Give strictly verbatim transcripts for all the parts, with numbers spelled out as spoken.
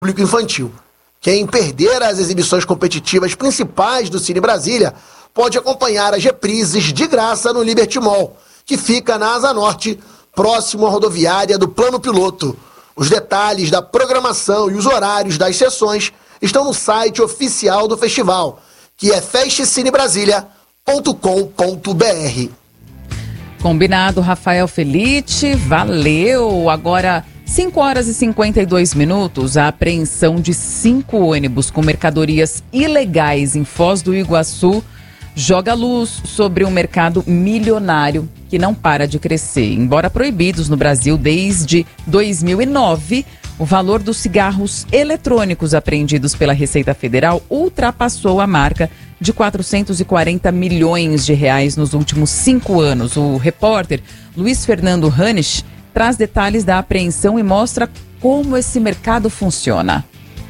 público infantil. Quem perder as exibições competitivas principais do Cine Brasília pode acompanhar as reprises de graça no Liberty Mall, que fica na Asa Norte, próximo à rodoviária do Plano Piloto. Os detalhes da programação e os horários das sessões estão no site oficial do festival, que é fest cine brasilia ponto com ponto b r. Combinado, Rafael Felite, valeu! Agora, cinco horas e cinquenta e dois minutos, a apreensão de cinco ônibus com mercadorias ilegais em Foz do Iguaçu joga luz sobre um mercado milionário que não para de crescer. Embora proibidos no Brasil desde dois mil e nove, o valor dos cigarros eletrônicos apreendidos pela Receita Federal ultrapassou a marca de quatrocentos e quarenta milhões de reais nos últimos cinco anos. O repórter Luiz Fernando Hanisch traz detalhes da apreensão e mostra como esse mercado funciona.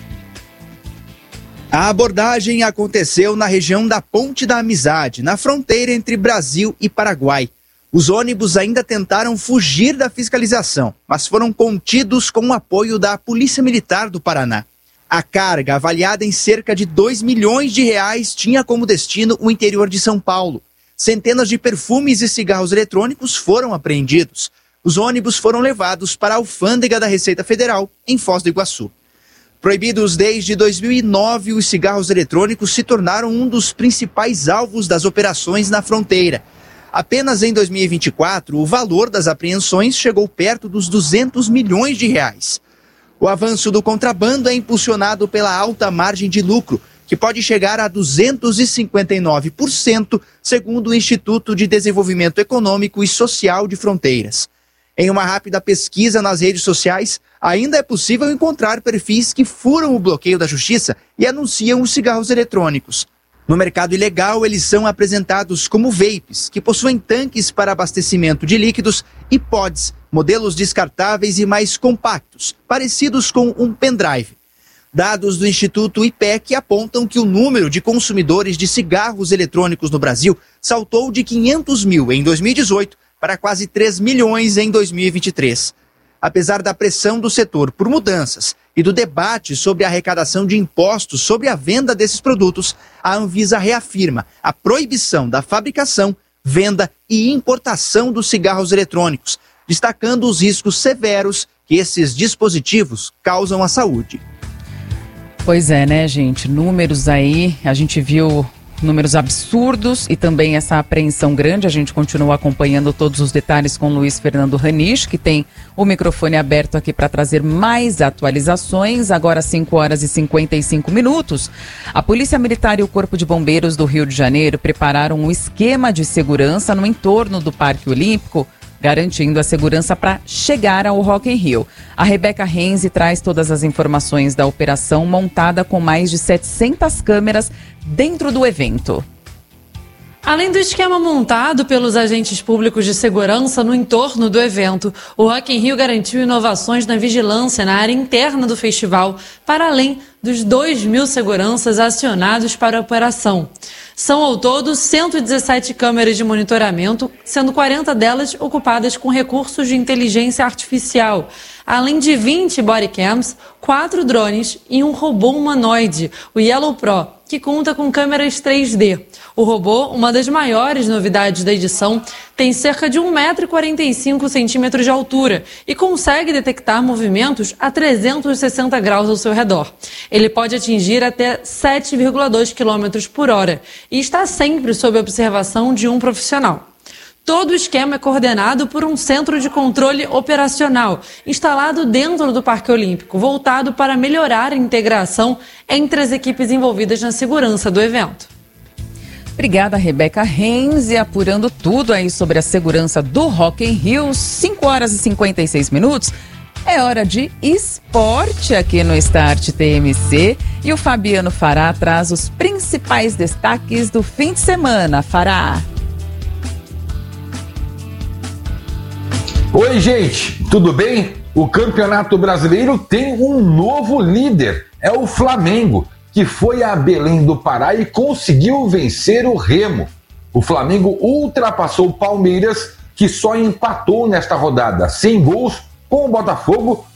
A abordagem aconteceu na região da Ponte da Amizade, na fronteira entre Brasil e Paraguai. Os ônibus ainda tentaram fugir da fiscalização, mas foram contidos com o apoio da Polícia Militar do Paraná. A carga, avaliada em cerca de dois milhões de reais, tinha como destino o interior de São Paulo. Centenas de perfumes e cigarros eletrônicos foram apreendidos. Os ônibus foram levados para a alfândega da Receita Federal, em Foz do Iguaçu. Proibidos desde dois mil e nove, os cigarros eletrônicos se tornaram um dos principais alvos das operações na fronteira. Apenas em dois mil e vinte e quatro, o valor das apreensões chegou perto dos duzentos milhões de reais. O avanço do contrabando é impulsionado pela alta margem de lucro, que pode chegar a duzentos e cinquenta e nove por cento, segundo o Instituto de Desenvolvimento Econômico e Social de Fronteiras. Em uma rápida pesquisa nas redes sociais, ainda é possível encontrar perfis que furam o bloqueio da justiça e anunciam os cigarros eletrônicos. No mercado ilegal, eles são apresentados como vapes, que possuem tanques para abastecimento de líquidos, e pods, modelos descartáveis e mais compactos, parecidos com um pendrive. Dados do Instituto I P E C apontam que o número de consumidores de cigarros eletrônicos no Brasil saltou de quinhentos mil em dois mil e dezoito para quase três milhões em dois mil e vinte e três. Apesar da pressão do setor por mudanças e do debate sobre a arrecadação de impostos sobre a venda desses produtos, a Anvisa reafirma a proibição da fabricação, venda e importação dos cigarros eletrônicos, destacando os riscos severos que esses dispositivos causam à saúde. Pois é, né, gente? Números aí, a gente viu números absurdos e também essa apreensão grande. A gente continua acompanhando todos os detalhes com Luiz Fernando Hanisch, que tem o microfone aberto aqui para trazer mais atualizações. Agora cinco horas e cinquenta e cinco minutos. A Polícia Militar e o Corpo de Bombeiros do Rio de Janeiro prepararam um esquema de segurança no entorno do Parque Olímpico, garantindo a segurança para chegar ao Rock in Rio. A Rebeca Renzi traz todas as informações da operação, montada com mais de setecentas câmeras dentro do evento. Além do esquema montado pelos agentes públicos de segurança no entorno do evento, o Rock in Rio garantiu inovações na vigilância na área interna do festival, para além dos dois mil seguranças acionados para a operação. São ao todo cento e dezessete câmeras de monitoramento, sendo quarenta delas ocupadas com recursos de inteligência artificial, além de vinte bodycams, quatro drones e um robô humanoide, o Yellow Pro, que conta com câmeras três D. O robô, uma das maiores novidades da edição, tem cerca de um metro e quarenta e cinco centímetros de altura e consegue detectar movimentos a trezentos e sessenta graus ao seu redor. Ele pode atingir até sete vírgula dois quilômetros por hora e está sempre sob observação de um profissional. Todo o esquema é coordenado por um centro de controle operacional, instalado dentro do Parque Olímpico, voltado para melhorar a integração entre as equipes envolvidas na segurança do evento. Obrigada, Rebeca Renzi, apurando tudo aí sobre a segurança do Rock in Rio. cinco horas e cinquenta e seis minutos. É hora de esporte aqui no Start T M C. E o Fabiano Fará traz os principais destaques do fim de semana. Fará. Oi, gente, tudo bem? O Campeonato Brasileiro tem um novo líder, é o Flamengo, que foi a Belém do Pará e conseguiu vencer o Remo. O Flamengo ultrapassou o Palmeiras, que só empatou nesta rodada, sem gols, com o Botafogo,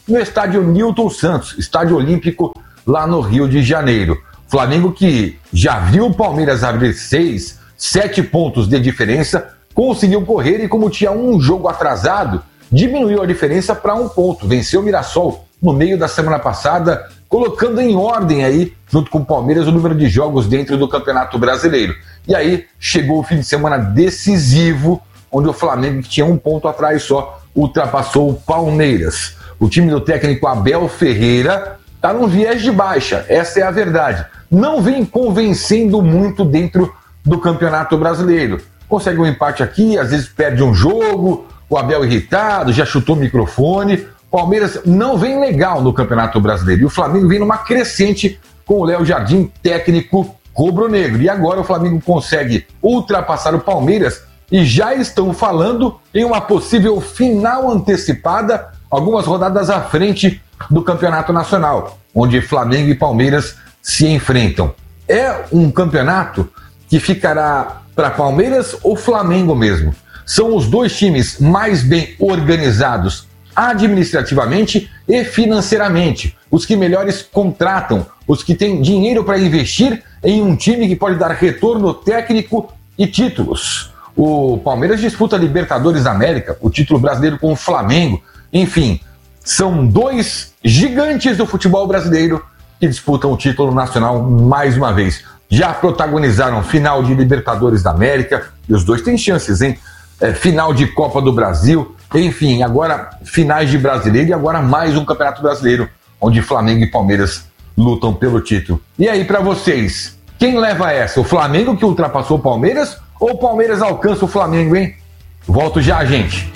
no estádio Newton Santos, estádio olímpico lá no Rio de Janeiro. Flamengo que já viu o Palmeiras abrir seis, sete pontos de diferença, conseguiu correr e, como tinha um jogo atrasado, diminuiu a diferença para um ponto. Venceu o Mirassol no meio da semana passada, colocando em ordem aí, junto com o Palmeiras, o número de jogos dentro do Campeonato Brasileiro. E aí chegou o fim de semana decisivo, onde o Flamengo, que tinha um ponto atrás só, ultrapassou o Palmeiras. O time do técnico Abel Ferreira está num viés de baixa, essa é a verdade. Não vem convencendo muito dentro do Campeonato Brasileiro. Consegue um empate aqui, às vezes perde um jogo, o Abel irritado, já chutou o microfone. O Palmeiras não vem legal no Campeonato Brasileiro. E o Flamengo vem numa crescente com o Léo Jardim, técnico rubro-negro. E agora o Flamengo consegue ultrapassar o Palmeiras e já estão falando em uma possível final antecipada, algumas rodadas à frente do Campeonato Nacional, onde Flamengo e Palmeiras se enfrentam. É um campeonato que ficará para Palmeiras ou Flamengo mesmo? São os dois times mais bem organizados administrativamente e financeiramente, os que melhores contratam, os que têm dinheiro para investir em um time que pode dar retorno técnico e títulos. O Palmeiras disputa a Libertadores da América, o título brasileiro com o Flamengo, enfim, são dois gigantes do futebol brasileiro que disputam o título nacional mais uma vez. Já protagonizaram final de Libertadores da América, e os dois têm chances, hein? É, final de Copa do Brasil, enfim, agora finais de Brasileiro e agora mais um Campeonato Brasileiro, onde Flamengo e Palmeiras lutam pelo título. E aí, para vocês, quem leva essa? O Flamengo que ultrapassou o Palmeiras ou o Palmeiras alcança o Flamengo, hein? Volto já, gente.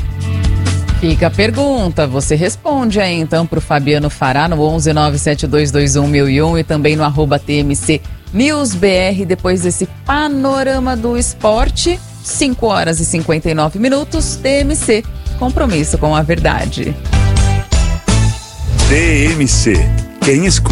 Fica a pergunta, você responde aí então pro Fabiano Fará no onze nove sete dois dois um mil e um e também no arroba T M C News B R, depois desse panorama do esporte, cinco horas e cinquenta e nove minutos, T M C, compromisso com a verdade. T M C, quem escuta